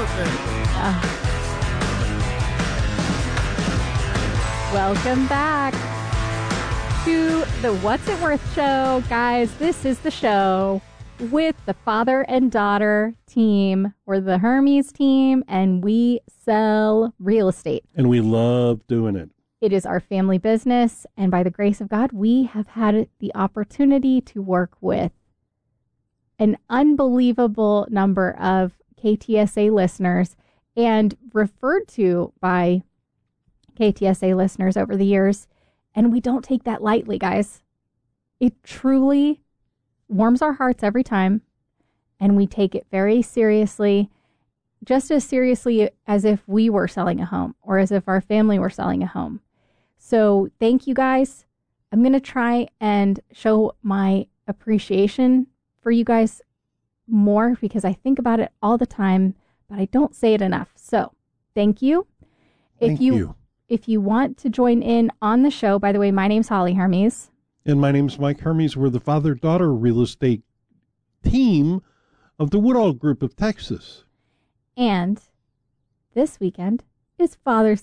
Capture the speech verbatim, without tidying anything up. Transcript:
perfect. Uh, welcome back to the What's It Worth show. Guys, this is the show with the father and daughter team. We're the Hermes team, and we sell real estate. And we love doing it. It is our family business, and by the grace of God, we have had the opportunity to work with an unbelievable number of K T S A listeners and referred to by K T S A listeners over the years. And we don't take that lightly, guys. It truly warms our hearts every time, and we take it very seriously, just as seriously as if we were selling a home or as if our family were selling a home. So thank you, guys. I'm going to try and show my appreciation for you guys more because I think about it all the time, but I don't say it enough. So thank you. Thank if you, you. If you want to join in on the show, by the way, my name's Holly Hermes. And my name's Mike Hermes. We're the father-daughter real estate team of the Woodall Group of Texas. And this weekend is Father's